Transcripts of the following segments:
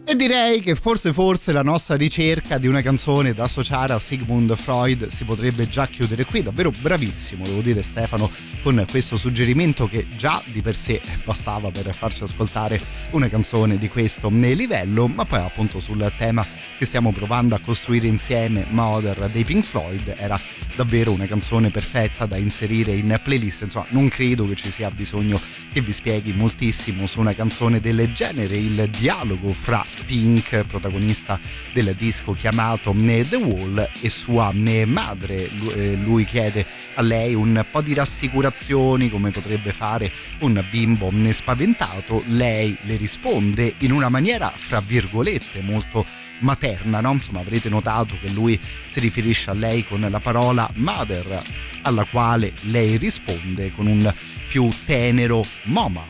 E direi che forse la nostra ricerca di una canzone da associare a Sigmund Freud si potrebbe già chiudere qui. Davvero bravissimo, devo dire, Stefano, con questo suggerimento che già di per sé bastava per farci ascoltare una canzone di questo livello, ma poi appunto sul tema che stiamo provando a costruire insieme, Mother dei Pink Floyd, era davvero una canzone perfetta da inserire in playlist. Insomma, non credo che ci sia bisogno che vi spieghi moltissimo su una canzone del genere il dialogo fra Pink, protagonista del disco chiamato The Wall, e sua madre. Lui chiede a lei un po' di rassicurazioni, come potrebbe fare un bimbo spaventato. Lei le risponde in una maniera fra virgolette molto materna, no? Insomma, avrete notato che lui si riferisce a lei con la parola mother, alla quale lei risponde con un più tenero mamma.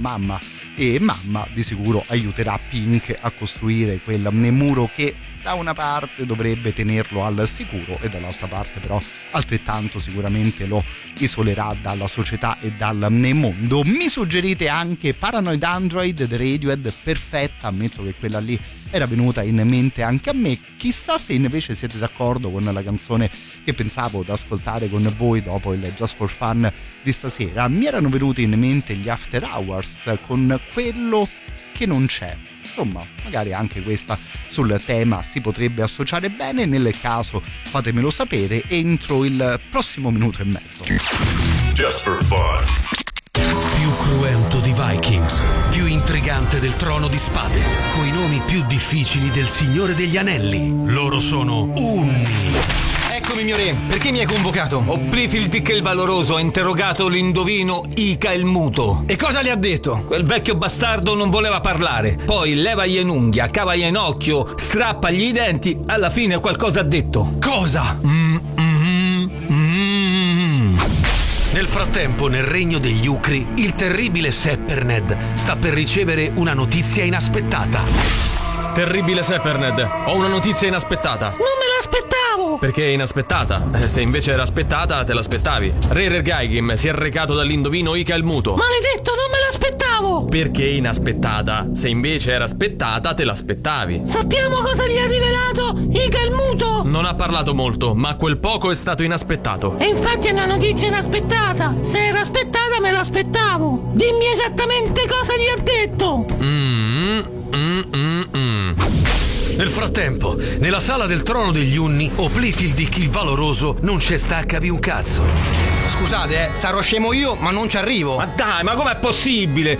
E mamma di sicuro aiuterà Pink a costruire quel muro che da una parte dovrebbe tenerlo al sicuro e dall'altra parte però altrettanto sicuramente lo isolerà dalla società e dal mondo. Mi suggerite anche Paranoid Android The Radiohead, perfetta, ammetto che quella lì era venuta in mente anche a me. Chissà se invece siete d'accordo con la canzone che pensavo di ascoltare con voi dopo il Just for Fun di stasera. Mi erano venuti in mente gli After Hours con Quello che non c'è. Insomma, magari anche questa sul tema si potrebbe associare bene. Nel caso fatemelo sapere entro il prossimo minuto e mezzo. Just for Fun. Più cruento di Vikings, più intrigante del Trono di Spade, coi nomi più difficili del Signore degli Anelli. Loro sono Unni. Eccomi, mio re, perché mi hai convocato? Oblifield Dick il Valoroso ha interrogato l'indovino Ica il Muto. E cosa le ha detto? Quel vecchio bastardo non voleva parlare. Poi levagli un'unghia, cavagli un occhio, strappagli i denti. Alla fine qualcosa ha detto. Cosa? Nel frattempo, nel regno degli Ucri, il terribile Sepperned sta per ricevere una notizia inaspettata. Terribile Sepperned, ho una notizia inaspettata. Non me l'aspettavo! Perché è inaspettata? Se invece era aspettata, te l'aspettavi. Re Regaigim si è recato dall'indovino Ica il Muto. Maledetto, non me l'aspettavo! Perché inaspettata? Se invece era aspettata, te l'aspettavi. Sappiamo cosa gli ha rivelato Ica il Muto! Non ha parlato molto, ma quel poco è stato inaspettato. E infatti è una notizia inaspettata. Se era aspettata, me l'aspettavo. Dimmi esattamente cosa gli ha detto. Nel frattempo, nella sala del Trono degli Unni, Oblifield Dick il Valoroso non c'è stacca più un cazzo. Scusate, sarò scemo io, ma non ci arrivo. Ma dai, ma com'è possibile?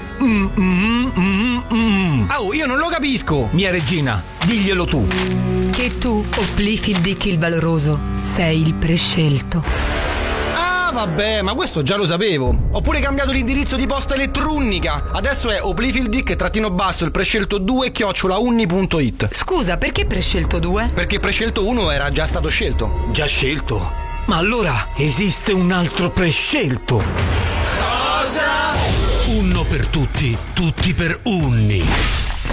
Oh, io non lo capisco. Mia regina, diglielo tu. Che tu, Oblifield Dick il Valoroso, sei il prescelto. Vabbè, ma questo già lo sapevo. Ho pure cambiato l'indirizzo di posta elettronica. Adesso è oblifieldick_il prescelto 2@unni.it. Scusa, perché prescelto 2? Perché prescelto 1 era già stato scelto. Già scelto? Ma allora esiste un altro prescelto. Cosa? Unno per tutti, tutti per Unni.